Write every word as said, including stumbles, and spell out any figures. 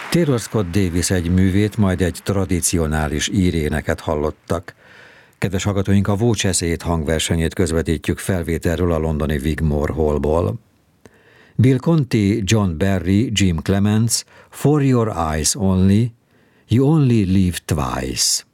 Taylor Scott Davis egy művét, majd egy tradicionális íréneket hallottak. Kedves hallgatóink, a Vócs eszéjét hangversenyét közvetítjük felvételről a londoni Wigmore Hallból. Bill Conti, John Barry, Jim Clements, For Your Eyes Only, You Only Live Twice.